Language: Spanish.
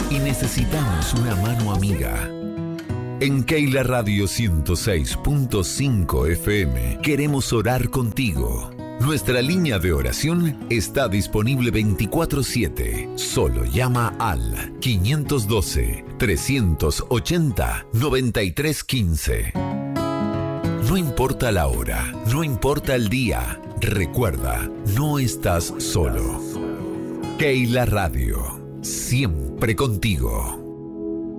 y necesitamos una mano amiga. En Keila Radio 106.5 FM queremos orar contigo. Nuestra línea de oración está disponible 24/7. Solo llama al 512-380-9315. No importa la hora, no importa el día, recuerda, no estás solo. Keila Radio, siempre contigo.